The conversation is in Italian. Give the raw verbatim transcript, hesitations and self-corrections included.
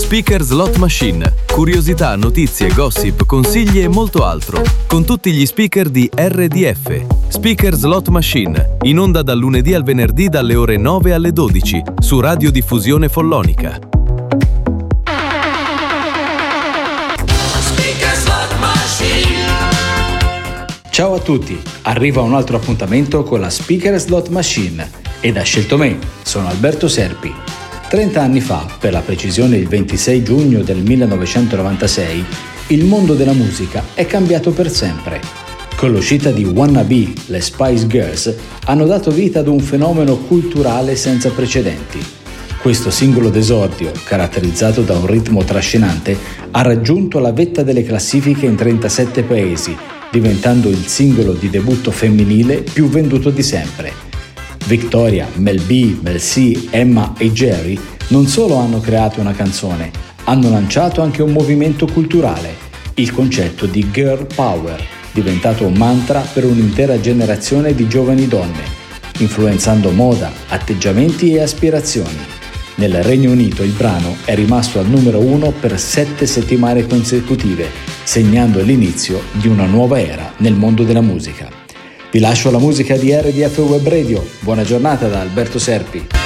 Speaker Slot Machine. Curiosità, notizie, gossip, consigli e molto altro. Con tutti gli speaker di R D F. Speaker Slot Machine. In onda dal lunedì al venerdì dalle ore nove alle dodici su Radiodiffusione Follonica. Ciao a tutti, arriva un altro appuntamento con la Speaker Slot Machine e da Scelto Me, sono Alberto Serpi. trenta anni fa, per la precisione il ventisei giugno del millenovecentonovantasei, il mondo della musica è cambiato per sempre. Con l'uscita di Wannabe, le Spice Girls hanno dato vita ad un fenomeno culturale senza precedenti. Questo singolo d'esordio, caratterizzato da un ritmo trascinante, ha raggiunto la vetta delle classifiche in trentasette paesi, diventando il singolo di debutto femminile più venduto di sempre. Victoria, Mel B, Mel C, Emma e Jerry non solo hanno creato una canzone, hanno lanciato anche un movimento culturale, il concetto di Girl Power, diventato un mantra per un'intera generazione di giovani donne, influenzando moda, atteggiamenti e aspirazioni. Nel Regno Unito il brano è rimasto al numero uno per sette settimane consecutive, segnando l'inizio di una nuova era nel mondo della musica. Vi lascio la musica di R D F Web Radio. Buona giornata da Alberto Serpi.